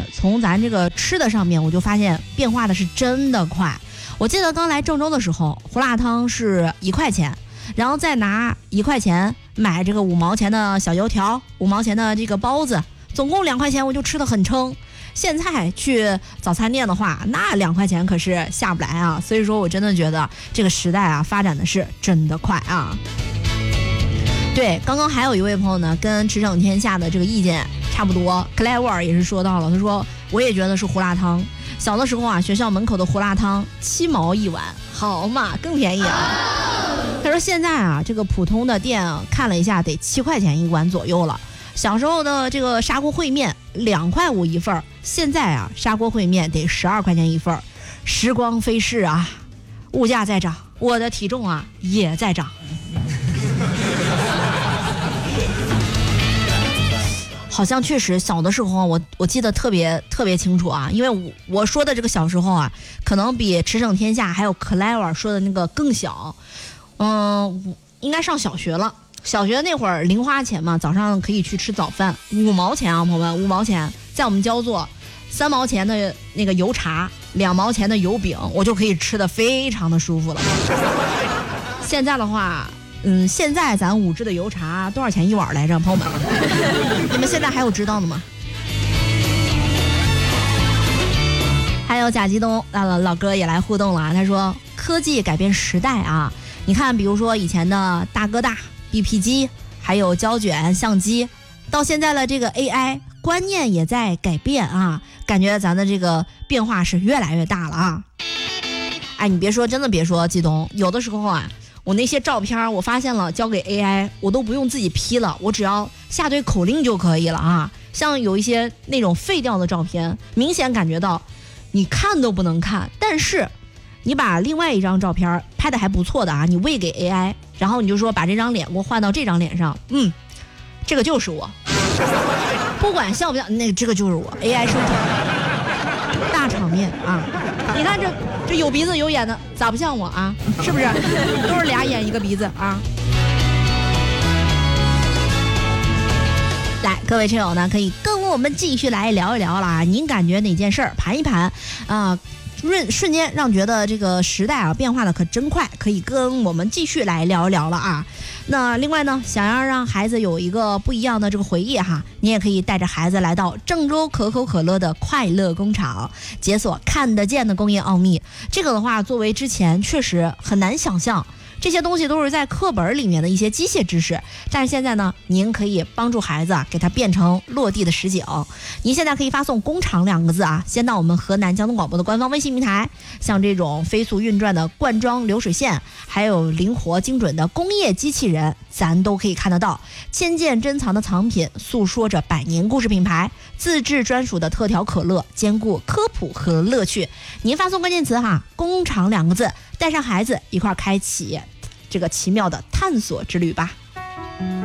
从咱这个吃的上面，我就发现变化的是真的快。我记得刚来郑州的时候，胡辣汤是1块钱，然后再拿1块钱买这个5毛钱的小油条，5毛钱的这个包子，总共2块钱我就吃得很撑。现在去早餐店的话，那2块钱可是下不来啊。所以说我真的觉得这个时代啊，发展的是真的快啊。对，刚刚还有一位朋友呢，跟驰骋天下的这个意见差不多 ，Clever 也是说到了，他说我也觉得是胡辣汤。小的时候啊，学校门口的胡辣汤7毛1碗，好嘛，更便宜啊。他说现在啊，这个普通的店看了一下，得7块钱1碗左右了。小时候的这个砂锅烩面2块5一份，现在啊，砂锅烩面得12块钱1份。时光飞逝啊，物价在涨，我的体重啊也在涨。好像确实小的时候我记得特别清楚啊，因为我说的这个小时候啊，可能比驰骋天下还有 Clever 说的那个更小。应该上小学了。小学那会儿零花钱嘛，早上可以去吃早饭，5毛钱啊，朋友们，5毛钱，在我们焦作3毛钱的那个油茶，2毛钱的油饼，我就可以吃得非常的舒服了。现在的话，现在咱5支的油茶多少钱1碗来着，朋友们？你们现在还有知道的吗？还有贾基东老哥也来互动了，他说科技改变时代啊，你看，比如说以前的大哥大、BP 机，还有胶卷、相机，到现在的这个 AI， 观念也在改变啊，感觉咱的这个变化是越来越大了啊。哎，你别说，真的别说，基东，有的时候啊，我那些照片我发现了，交给 AI 我都不用自己 P 了，我只要下对口令就可以了啊。像有一些那种废掉的照片，明显感觉到你看都不能看，但是你把另外一张照片拍的还不错的啊，你喂给 AI， 然后你就说把这张脸给我换到这张脸上，这个就是我，不管像不像，这个就是我 AI 生成大场面啊！你看这有鼻子有眼的，咋不像我啊？是不是？都是俩眼一个鼻子啊！来，各位车友呢，可以跟我们继续来聊一聊啦。您感觉哪件事儿盘一盘啊？瞬间让觉得这个时代啊变化的可真快，可以跟我们继续来聊一聊了啊。那另外呢，想要让孩子有一个不一样的这个回忆哈，你也可以带着孩子来到郑州可口可乐的快乐工厂，解锁看得见的工业奥秘。这个的话，作为之前确实很难想象。这些东西都是在课本里面的一些机械知识，但是现在呢，您可以帮助孩子给它变成落地的实景。您现在可以发送工厂2个字啊，先到我们河南交通广播的官方微信平台，像这种飞速运转的灌装流水线，还有灵活精准的工业机器人，咱都可以看得到。千件珍藏的藏品，诉说着100年故事品牌，自制专属的特调可乐，兼顾科普和乐趣。您发送关键词哈，工厂2个字，带上孩子一块开启这个奇妙的探索之旅吧。